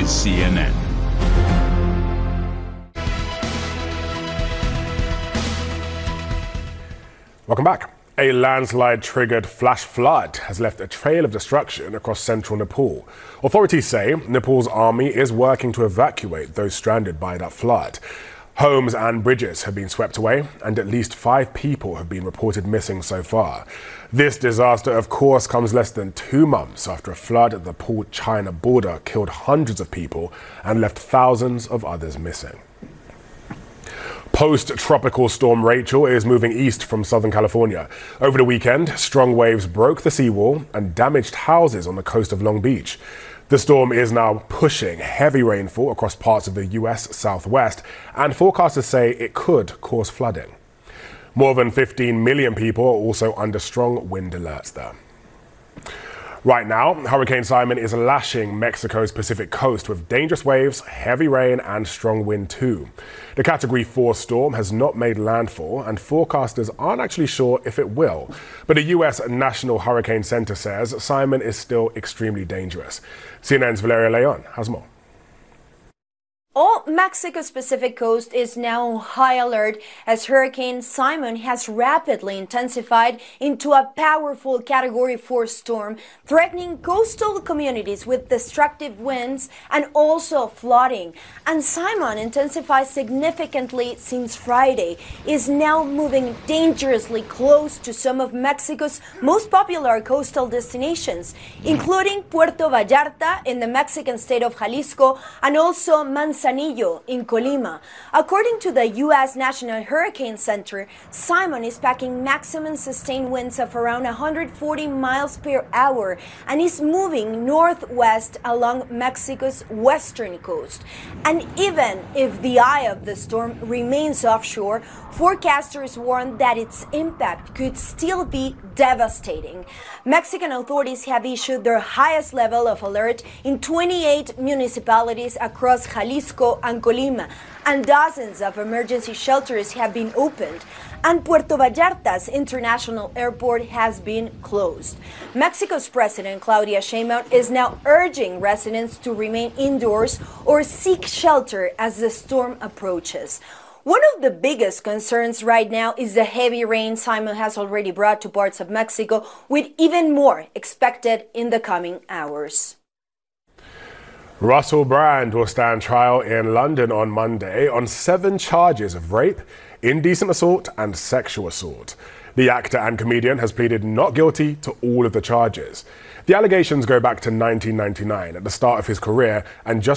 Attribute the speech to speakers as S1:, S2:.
S1: is CNN.
S2: Welcome back. A landslide-triggered flash flood has left a trail of destruction across central Nepal. Authorities say Nepal's army is working to evacuate those stranded by that flood. Homes and bridges have been swept away, and at least 5 people have been reported missing so far. This disaster, of course, comes less than 2 months after a flood at the Nepal-China border killed hundreds of people and left thousands of others missing. Post-tropical storm Rachel is moving east from Southern California. Over the weekend, strong waves broke the seawall and damaged houses on the coast of Long Beach. The storm is now pushing heavy rainfall across parts of the U.S. Southwest, and forecasters say it could cause flooding. More than 15 million people are also under strong wind alerts there. Right now, Hurricane Simon is lashing Mexico's Pacific coast with dangerous waves, heavy rain and strong wind too. The Category 4 storm has not made landfall and forecasters aren't actually sure if it will. But the U.S. National Hurricane Center says Simon is still extremely dangerous. CNN's Valeria Leon has more.
S3: All Mexico's Pacific coast is now on high alert as Hurricane Simon has rapidly intensified into a powerful Category 4 storm, threatening coastal communities with destructive winds and also flooding. And Simon intensified significantly since Friday, is now moving dangerously close to some of Mexico's most popular coastal destinations, including Puerto Vallarta in the Mexican state of Jalisco and also Manzanillo in Colima. According to the U.S. National Hurricane Center, Simon is packing maximum sustained winds of around 140 miles per hour and is moving northwest along Mexico's western coast. And even if the eye of the storm remains offshore, forecasters warn that its impact could still be devastating. Mexican authorities have issued their highest level of alert in 28 municipalities across Jalisco and Colima, and dozens of emergency shelters have been opened, and Puerto Vallarta's international airport has been closed. Mexico's President Claudia Sheinbaum is now urging residents to remain indoors or seek shelter as the storm approaches. One of the biggest concerns right now is the heavy rain Simon has already brought to parts of Mexico, with even more expected in the coming hours.
S2: Russell Brand will stand trial in London on Monday on 7 charges of rape, indecent assault and sexual assault. The actor and comedian has pleaded not guilty to all of the charges. The allegations go back to 1999, at the start of his career, and just